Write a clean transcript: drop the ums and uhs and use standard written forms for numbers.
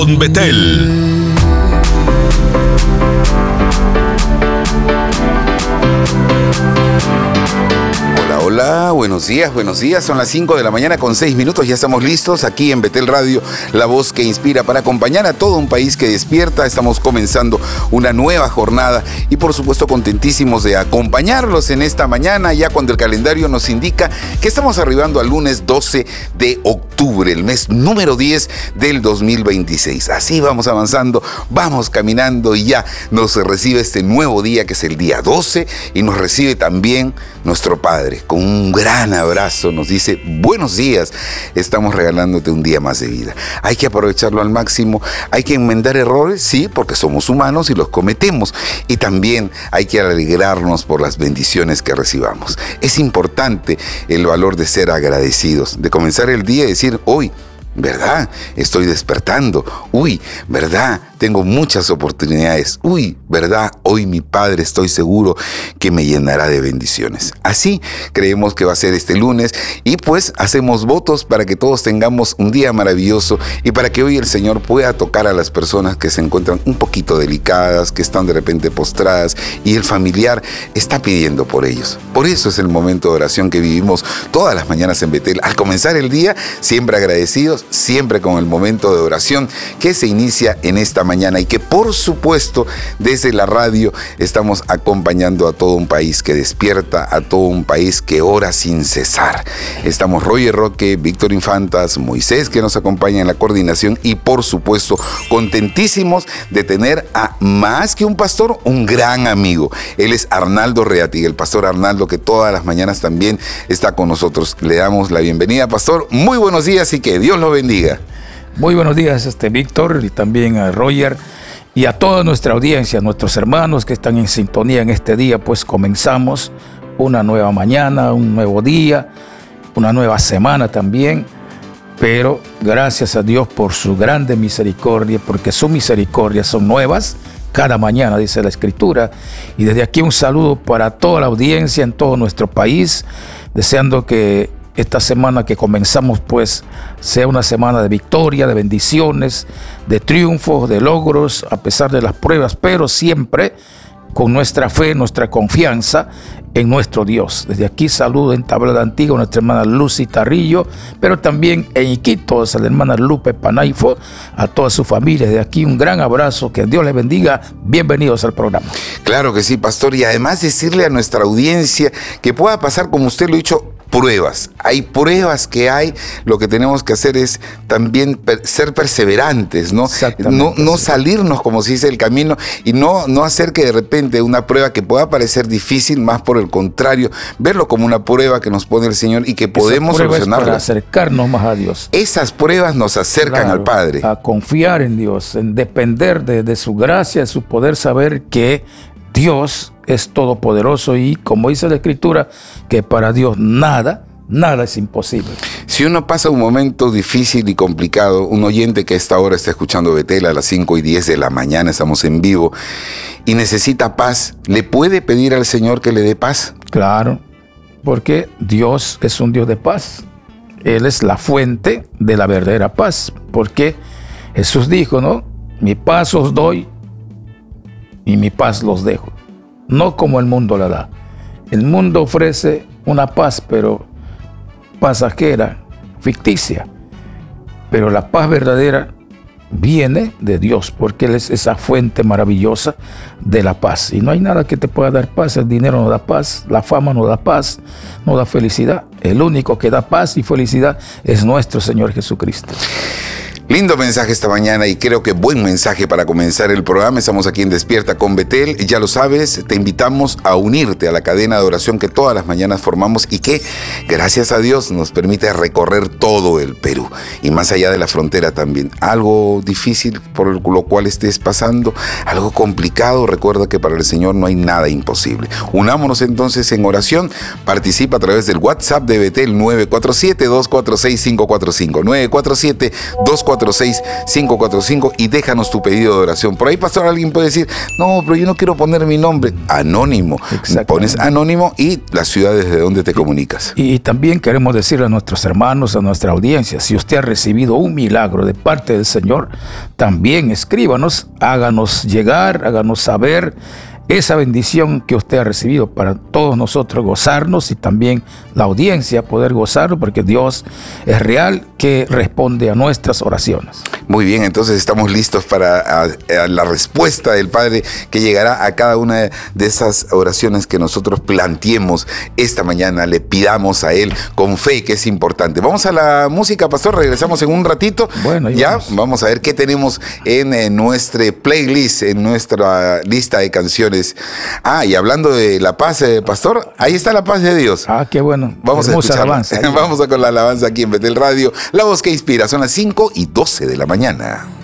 Con Betel. Hola, buenos días, son las 5 de la mañana con 6 minutos, ya estamos listos aquí en Betel Radio, la voz que inspira para acompañar a todo un país que despierta. Estamos comenzando una nueva jornada y por supuesto contentísimos de acompañarlos en esta mañana, ya cuando el calendario nos indica que estamos arribando al lunes 12 de octubre, el mes número 10 del 2026. Así vamos avanzando, vamos caminando y ya nos recibe este nuevo día que es el día 12 y nos recibe también nuestro Padre con un gran abrazo, nos dice buenos días, estamos regalándote un día más de vida. Hay que aprovecharlo al máximo, hay que enmendar errores, sí, porque somos humanos y los cometemos, y también hay que alegrarnos por las bendiciones que recibamos. Es importante el valor de ser agradecidos, de comenzar el día y decir, hoy, ¿verdad? Estoy despertando. Uy, ¿verdad? Tengo muchas oportunidades. Uy, ¿verdad? Hoy mi Padre estoy seguro que me llenará de bendiciones. Así creemos que va a ser este lunes y pues hacemos votos para que todos tengamos un día maravilloso y para que hoy el Señor pueda tocar a las personas que se encuentran un poquito delicadas, que están de repente postradas y el familiar está pidiendo por ellos. Por eso es el momento de oración que vivimos todas las mañanas en Betel. Al comenzar el día, siempre agradecidos, siempre con el momento de oración que se inicia en esta mañana y que por supuesto desde la radio estamos acompañando a todo un país que despierta, a todo un país que ora sin cesar. Estamos Roger Roque, Víctor Infantas, Moisés que nos acompaña en la coordinación y por supuesto contentísimos de tener a más que un pastor, un gran amigo. Él es Arnaldo Reati, el pastor Arnaldo que todas las mañanas también está con nosotros. Le damos la bienvenida, pastor. Muy buenos días y que Dios lo bendiga. Muy buenos días, Víctor, y también a Roger y a toda nuestra audiencia, nuestros hermanos que están en sintonía en este día. Pues comenzamos una nueva mañana, un nuevo día, una nueva semana también, pero gracias a Dios por su grande misericordia, porque sus misericordias son nuevas cada mañana, dice la Escritura. Y desde aquí un saludo para toda la audiencia en todo nuestro país, deseando que esta semana que comenzamos pues sea una semana de victoria, de bendiciones, de triunfos, de logros, a pesar de las pruebas, pero siempre con nuestra fe, nuestra confianza en nuestro Dios. Desde aquí saludo en Tablada Antigua a nuestra hermana Lucy Tarrillo, pero también en Iquitos a la hermana Lupe Panaifo, a toda su familia. Desde aquí un gran abrazo, que Dios les bendiga. Bienvenidos al programa. Claro que sí, pastor, y además decirle a nuestra audiencia que pueda pasar, como usted lo ha dicho, pruebas. Hay pruebas que hay, lo que tenemos que hacer es también ser perseverantes, ¿no? No salirnos, como se dice, del camino y no hacer que de repente una prueba que pueda parecer difícil, más por el contrario, verlo como una prueba que nos pone el Señor y que podemos solucionarla. Para acercarnos más a Dios. Esas pruebas nos acercan al Padre. A confiar en Dios, en depender de su gracia, de su poder, saber que Dios es todopoderoso y, como dice la Escritura, que para Dios nada es imposible. Si uno pasa un momento difícil y complicado, un oyente que a esta hora está escuchando Betel a las 5:10 de la mañana, estamos en vivo, y necesita paz, ¿le puede pedir al Señor que le dé paz? Claro, porque Dios es un Dios de paz. Él es la fuente de la verdadera paz, porque Jesús dijo, ¿no? Mi paz os doy y mi paz los dejo. No como el mundo la da. El mundo ofrece una paz, pero pasajera, ficticia. Pero la paz verdadera viene de Dios, porque Él es esa fuente maravillosa de la paz. Y no hay nada que te pueda dar paz. El dinero no da paz, la fama no da paz, no da felicidad. El único que da paz y felicidad es nuestro Señor Jesucristo. Lindo mensaje esta mañana y creo que buen mensaje para comenzar el programa. Estamos aquí en Despierta con Betel. Ya lo sabes, te invitamos a unirte a la cadena de oración que todas las mañanas formamos y que, gracias a Dios, nos permite recorrer todo el Perú y más allá de la frontera también. Algo difícil por lo cual estés pasando, algo complicado, recuerda que para el Señor no hay nada imposible. Unámonos entonces en oración. Participa a través del WhatsApp de Betel 947-246-545. 947-246-545. 646-545 y déjanos tu pedido de oración. Por ahí, pastor, alguien puede decir, no, pero yo no quiero poner mi nombre. Anónimo. Pones anónimo y las ciudades de donde te comunicas. Y también queremos decirle a nuestros hermanos, a nuestra audiencia, si usted ha recibido un milagro de parte del Señor, también escríbanos, háganos llegar, háganos saber esa bendición que usted ha recibido, para todos nosotros gozarnos y también la audiencia poder gozarlo, porque Dios es real, que responde a nuestras oraciones. Muy bien, entonces estamos listos para la respuesta del Padre, que llegará a cada una de esas oraciones que nosotros planteemos esta mañana. Le pidamos a Él con fe, que es importante. Vamos a la música, pastor, regresamos en un ratito. Bueno, ya vamos a ver qué tenemos en nuestra playlist, en nuestra lista de canciones. Y hablando de la paz, pastor, ahí está la paz de Dios. Qué bueno. Vamos a escuchar alabanza. Vamos a con la alabanza aquí en Betel Radio, la voz que inspira. Son las 5:12 de la mañana.